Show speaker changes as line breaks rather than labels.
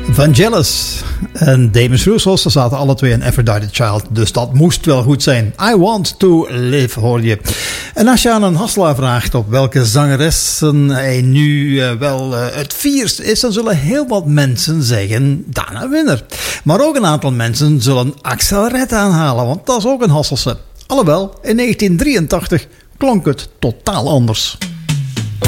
Vangelis en Demis Roussos, ze zaten alle twee in Aphrodite Child, dus dat moest wel goed zijn. I Want To Live, hoor je. En als je aan een Hasselaar vraagt op welke zangeressen hij nu het fierst is, dan zullen heel wat mensen zeggen Dana Winner. Maar ook een aantal mensen zullen Axel Red aanhalen, want dat is ook een Hasselse. Alhoewel, in 1983 klonk het totaal anders.